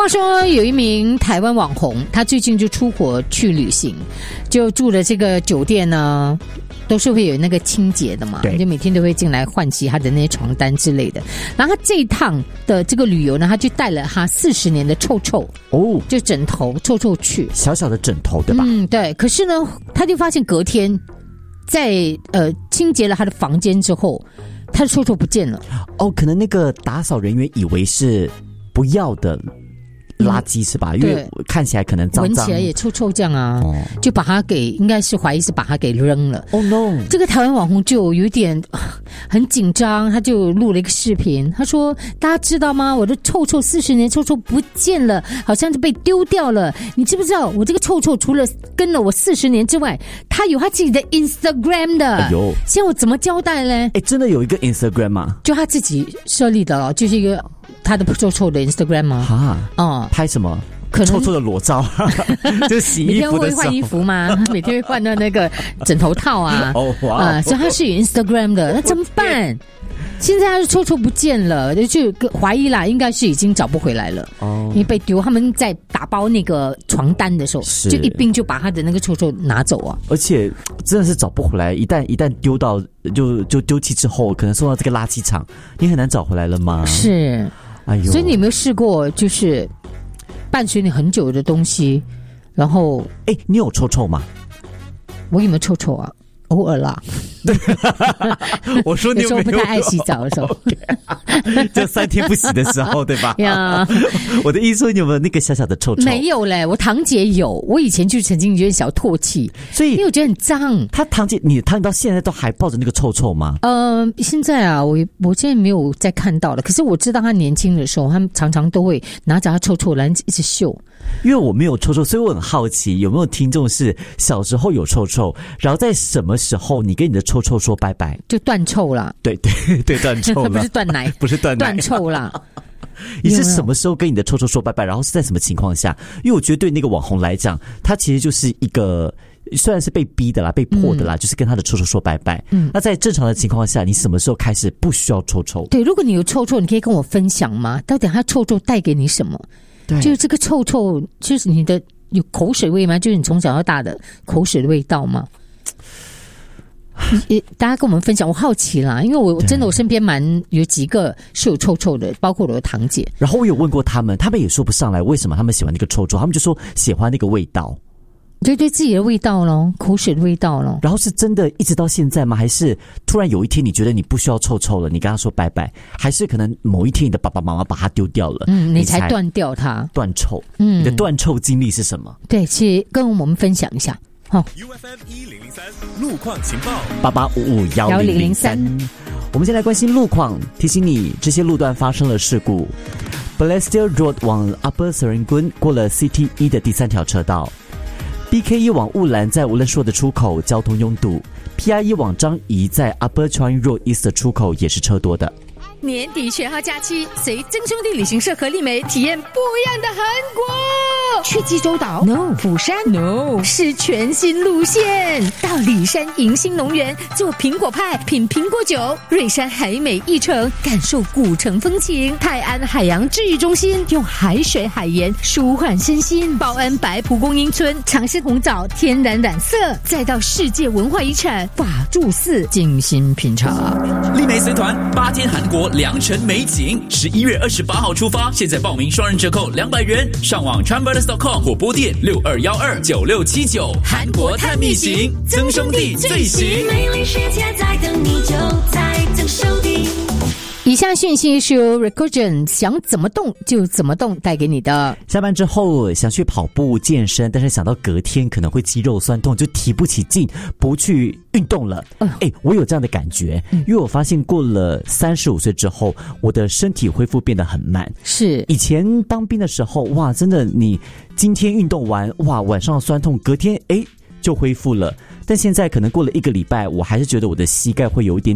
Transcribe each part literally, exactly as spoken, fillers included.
话说有一名台湾网红，他最近就出国去旅行，就住的这个酒店呢都是会有那个清洁的嘛，就每天都会进来换洗他的那些床单之类的。然后他这一趟的这个旅游呢，他就带了他四十年的臭臭哦，就枕头臭臭去， 小小的枕头对吧？ 嗯，对。可是呢，他就发现隔天在呃清洁了他的房间之后，他的臭臭不见了。 哦，可能那个打扫人员以为是不要的垃圾是吧？因为看起来可能脏脏， 闻起来也臭臭这样啊，哦、就把它给，应该是怀疑是把它给扔了。 Oh no！ 这个台湾网红就有点很紧张，他就录了一个视频，他说：“大家知道吗？我的臭臭四十年臭臭不见了，好像是被丢掉了。你知不知道？我这个臭臭除了跟了我四十年之外，他有他自己的 Instagram 的。哎呦，现在我怎么交代呢？ 哎，真的有一个 Instagram 吗？ 就他自己设立的了，就是一个。”他的臭臭的 Instagram 吗？ 哈，哦，拍什么？可能臭臭的裸照，就洗衣服的时候。每天会换衣服吗？每天会换到那个枕头套啊。 哦哇！ 啊，所以他是有 Instagram 的，那怎么办？现在他的臭臭不见了，就怀疑啦，应该是已经找不回来了。哦，因为被丢，他们在打包那个床单的时候，就一并就把他的那个臭臭拿走啊。 而且真的是找不回来，一旦一旦丢到就就丢弃之后，可能送到这个垃圾场，你很难找回来了吗？ 是。哎呦，所以你有没有试过，就是伴随你很久的东西，然后， 哎，你有臭臭吗？ 我有没有臭臭啊？偶尔啦。 我说你有没有？ 有时候不太爱洗澡的时候， 就三天不洗的时候，对吧？呀，我的意思说，你有没有那个小小的臭臭？ 没有嘞，我堂姐有。我以前就曾经有点小唾弃， 所以因为我觉得很脏。 她堂姐，你堂姐到现在都还抱着那个臭臭吗？ 呃，现在啊，我我现在没有再看到了。可是我知道她年轻的时候，她常常都会拿着她臭臭来一直秀。 因为我没有臭臭，所以我很好奇，有没有听众是小时候有臭臭，然后在什么时候你跟你的臭臭说拜拜？ 就断臭啦。 对对对，断臭了。 不是断奶， 不是断奶， 断臭啦。 你是什么时候跟你的臭臭说拜拜？然后是在什么情况下？因为我觉得对那个网红来讲，他其实就是一个虽然是被逼的啦，被迫的啦，嗯、就是跟他的臭臭说拜拜。嗯，那在正常的情况下，你什么时候开始不需要臭臭？ 对，如果你有臭臭，你可以跟我分享吗？到底他臭臭带给你什么？对，就是这个臭臭，就是你的有口水味吗？就是你从小到大的口水的味道吗？大家跟我们分享，我好奇啦，因为我真的我身边蛮有几个是有臭臭的，包括我的堂姐。 然后我有问过他们，他们也说不上来为什么他们喜欢那个臭臭，他们就说喜欢那个味道。 对对，自己的味道咯，口水的味道咯。 然后是真的一直到现在吗？还是突然有一天你觉得你不需要臭臭了，你跟他说拜拜？还是可能某一天你的爸爸妈妈把它丢掉了， 嗯，你才断掉它？ 断臭，嗯，你的断臭经历是什么？ 对，其实跟我们分享一下。好 ，U F M 一零零三路况情报八八五五幺零零三。我们先来关心路况，提醒你这些路段发生了事故。Balestier Road 往 Upper Serangoon 过了 C T 一 的第三条车道。B K 一 往雾兰在无人说的出口交通拥堵 ，P I 一 往张仪在 Upper Changi Road East 的出口也是车多的。 年底全号假期，随真兄弟旅行社和丽梅体验不一样的韩国。去济州岛 ？No。釜山 ？No。是全新路线，到里山迎新农园做苹果派，品苹果酒；瑞山海美一城，感受古城风情；泰安海洋治愈中心用海水海盐舒缓身心；报恩白蒲公英村尝试红枣天然染色，再到世界文化遗产法住寺精心品尝。 丽梅随团八天韩国良辰美景，十一月二十八号出发，现在报名双人折扣两百元，上网 Travellers dot com 或拨电六二幺二九六七九。韩国探秘行，曾兄弟最行。 美丽世界在等你，就在曾兄弟。 以下讯息是由 Recursion 想怎么动就怎么动带给你的。 下班之后想去跑步健身，但是想到隔天可能会肌肉酸痛，就提不起劲不去运动了。哎、呃，我有这样的感觉，因为我发现过了三十五岁之后，我的身体恢复变得很慢。 是以前当兵的时候，哇，真的你今天运动完，哇，晚上酸痛，隔天哎就恢复了。但现在可能过了一个礼拜，我还是觉得我的膝盖会有一点点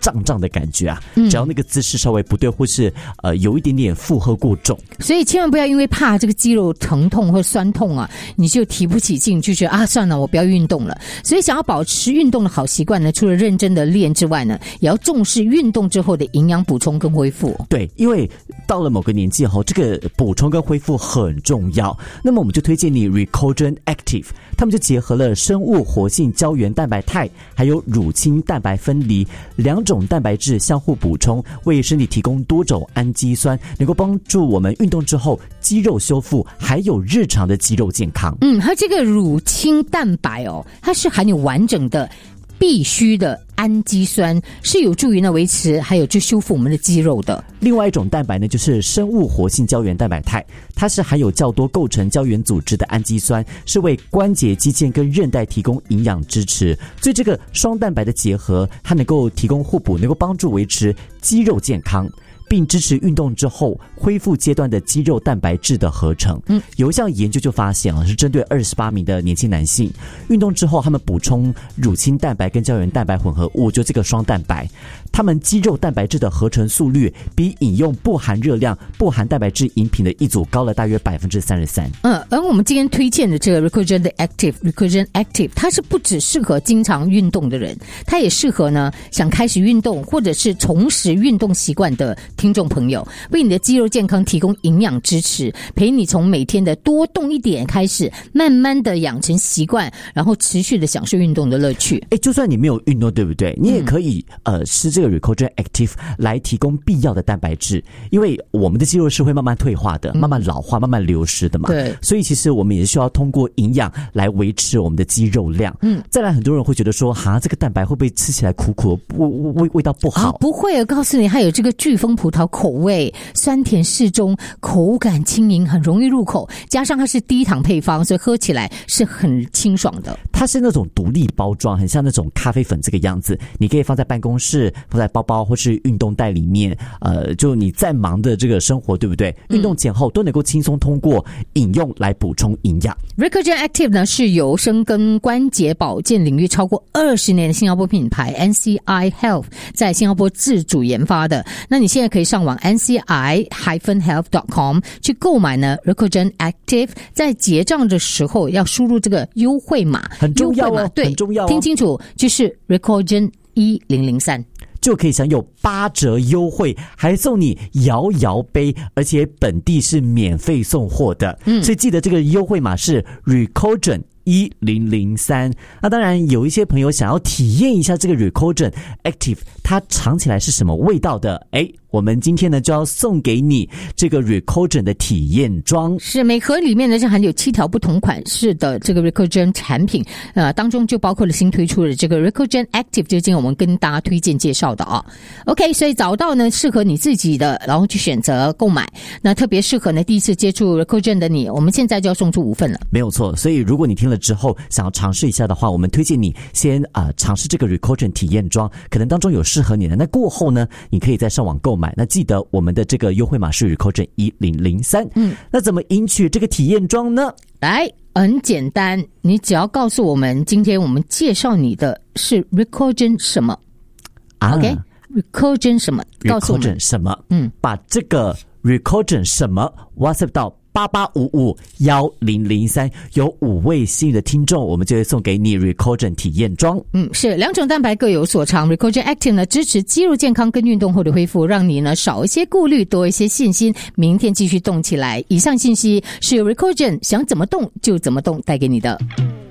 胀胀的感觉啊，嗯、只要那个姿势稍微不对，或是呃有一点点负荷过重， 所以千万不要因为怕这个肌肉疼痛或酸痛啊，你就提不起劲，就觉得啊算了，我不要运动了。所以想要保持运动的好习惯呢，除了认真的练之外呢，也要重视运动之后的营养补充跟恢复。 对，因为到了某个年纪后，这个补充跟恢复很重要。那么我们就推荐你 Recogen Active， 他们就结合了生物活性胶原蛋白肽还有乳清蛋白分离两种蛋白质相互补充，为身体提供多种氨基酸，能够帮助我们运动之后肌肉修复，还有日常的肌肉健康。 嗯，它这个乳清蛋白哦，它是含有完整的必须的氨基酸，是有助于呢维持还有就修复我们的肌肉的。 另外一种蛋白呢，就是生物活性胶原蛋白肽，它是含有较多构成胶原组织的氨基酸，是为关节、肌腱跟韧带提供营养支持。所以这个双蛋白的结合，它能够提供互补，能够帮助维持肌肉健康，并支持运动之后恢复阶段的肌肉蛋白质的合成。嗯，有一项研究就发现啊，是针对二十八名的年轻男性，运动之后他们补充乳清蛋白跟胶原蛋白混合物，就这个双蛋白，他们肌肉蛋白质的合成速率比饮用不含热量、不含蛋白质饮品的一组高了大约百分之三十三。 嗯，而我们今天推荐的这个 Recogen 的 Active Recogen Active， 它是不只适合经常运动的人，它也适合呢想开始运动或者是重拾运动习惯的听众朋友，为你的肌肉健康提供营养支持，陪你从每天的多动一点开始，慢慢的养成习惯，然后持续的享受运动的乐趣。 诶，就算你没有运动，对不对？你也可以、嗯、呃吃这个 Recogen Active 来提供必要的蛋白质，因为我们的肌肉是会慢慢退化的、嗯、慢慢老化、慢慢流失的嘛。 对， 所以其实我们也需要通过营养来维持我们的肌肉量。嗯，再来很多人会觉得说，哈，这个蛋白会不会吃起来苦苦，味味味道不好？ 啊、不会，我告诉你，它有这个巨峰葡萄口味，酸甜适中，口感轻盈，很容易入口，加上它是低糖配方，所以喝起来是很清爽的。 它是那种独立包装，很像那种咖啡粉这个样子，你可以放在办公室，放在包包或是运动袋里面。呃，就你再忙的这个生活，对不对？运动前后都能够轻松通过饮用来补充营养。 Recogen Active 呢是由深耕关节保健领域超过二十年的新加坡品牌 N C I Health 在新加坡自主研发的。那你现在可以上网 N C I Health dot com 去购买呢 Recogen Active， 在结账的时候要输入这个优惠码， 很重要哦， 对， 很重要哦， 听清楚，就是 Recogen 一零零三。 就可以享有八折优惠，还送你摇摇杯，而且本地是免费送货的。嗯，所以记得这个优惠码是 Recogen一零零三。那当然有一些朋友想要体验一下这个 Recogen Active 它尝起来是什么味道的，诶，我们今天呢就要送给你这个 Recogen 的体验装。 是，每盒里面呢是含有七条不同款式的这个 Recogen 产品，呃，当中就包括了新推出的这个 Recogen Active， 就今天我们跟大家推荐介绍的啊。OK， 所以找到呢适合你自己的，然后去选择购买。那特别适合呢第一次接触 Recogen 的你，我们现在就要送出五份了。 没有错，所以如果你听了之后想要尝试一下的话，我们推荐你先啊、呃、尝试这个 Recogen 体验装，可能当中有适合你的。那过后呢，你可以在上网购买。那记得我们的这个优惠码是 Recogen 一零零三。嗯，那怎么赢取这个体验装呢？ 来，很简单，你只要告诉我们今天我们介绍你的是 Recogen 什么啊 ？OK，Recogen 什么？告诉我们 Recogen 什么？嗯，把这个 Recogen 什么 WhatsApp 到八八五五一零零三，有五位幸运的听众，我们就会送给你 Recogen 体验装。 嗯，是两种蛋白各有所长。Recogen Active 呢支持肌肉健康跟运动后的恢复，让你呢少一些顾虑，多一些信心，明天继续动起来。以上信息是由 Recogen 想怎么动就怎么动带给你的。